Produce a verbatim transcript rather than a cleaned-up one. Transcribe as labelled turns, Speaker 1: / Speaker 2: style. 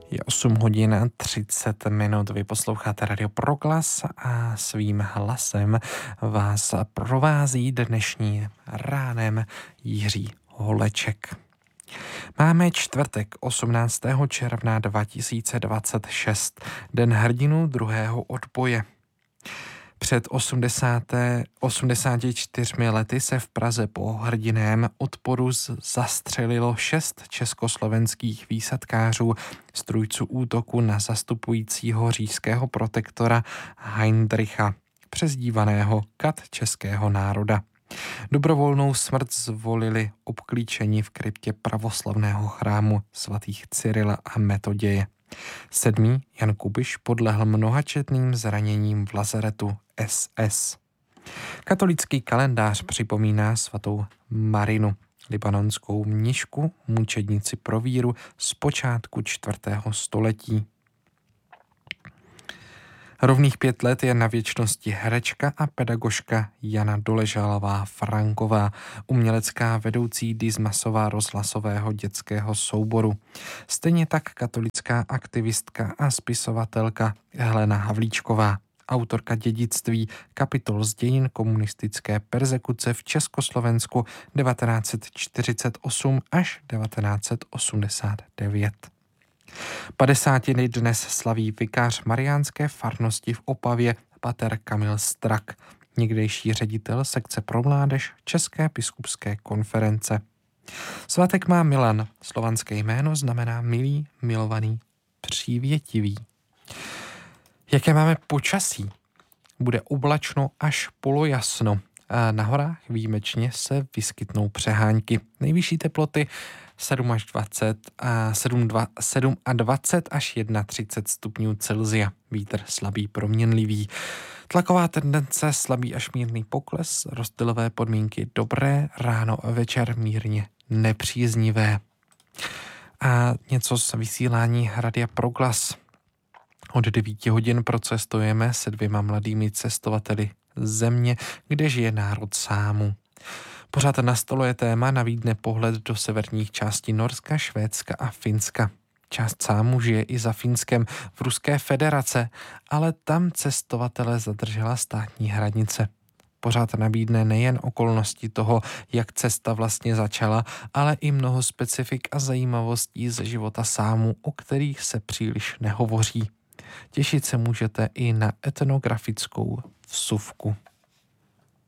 Speaker 1: Je osm hodin třicet minut. Vy posloucháte Radio Proglas a svým hlasem vás provází dnešní ránem Jiří Holeček. Máme čtvrtek osmnáctého června dva tisíce dvacet šest, Den hrdinů druhého odboje. Před osmdesáti čtyřmi lety se v Praze po hrdinném odporu zastřelilo šest československých výsadkářů, strůjců útoku na zastupujícího říšského protektora Heindricha, přezdívaného Kat českého národa. Dobrovolnou smrt zvolili obklíčení v kryptě pravoslavného chrámu svatých Cyrila a Metoděje. Sedmý Jan Kubiš podlehl mnohačetným zraněním v lazaretu S S. Katolický kalendář připomíná svatou Marinu, libanonskou mnišku, mučednici pro víru z počátku čtvrtého století. Rovných pět let je na věčnosti herečka a pedagožka Jana Doležalová Franková, umělecká vedoucí Dismasova rozhlasového dětského souboru. Stejně tak katolická aktivistka a spisovatelka Helena Havlíčková, autorka dědictví kapitol z dějin komunistické perzekuce v Československu devatenáct set čtyřicet osm až devatenáct set osmdesát devět. Padesátiny dnes slaví vikář mariánské farnosti v Opavě pater Kamil Strak, někdejší ředitel sekce pro mládež České biskupské konference. Svátek má Milan, slovanské jméno znamená milý, milovaný, přívětivý. Jaké máme počasí? Bude oblačno až polojasno. A na horách výjimečně se vyskytnou přehánky. Nejvyšší teploty sedm až dvacet a sedm a dvacet až třicet jedna stupňů Celsia. Vítr slabý proměnlivý. Tlaková tendence slabý až mírný pokles, rozptylové podmínky dobré, ráno a večer mírně nepříznivé. A něco z vysílání Radia Proglas. Od devíti hodin procestujeme se dvěma mladými cestovateli země, kde žije národ Sámů. Pořád na stole je téma, nabídne pohled do severních částí Norska, Švédska a Finska. Část Sámů žije i za Finskem v Ruské federace, ale tam cestovatele zadržela státní hranice. Pořád nabídne nejen okolnosti toho, jak cesta vlastně začala, ale i mnoho specifik a zajímavostí ze života Sámů, o kterých se příliš nehovoří. Těšit se můžete i na etnografickou vsuvku.